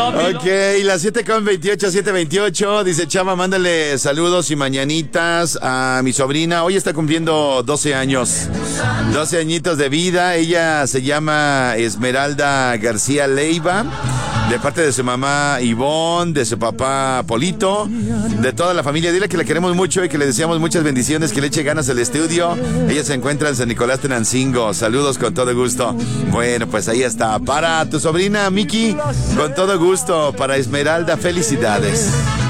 Ok, las 7:28, 7:28. Dice Chava, mándale saludos y mañanitas a mi sobrina. Hoy está cumpliendo 12 años. 12 añitos de vida. Ella se llama Esmeralda García Leiva. De parte de su mamá Ivonne, de su papá Polito, de toda la familia. Dile que la queremos mucho y que le deseamos muchas bendiciones, que le eche ganas al estudio. Ella se encuentra en San Nicolás Tenancingo. Saludos con todo gusto. Bueno, pues ahí está. Para tu sobrina Miki, con todo gusto. Para Esmeralda, felicidades.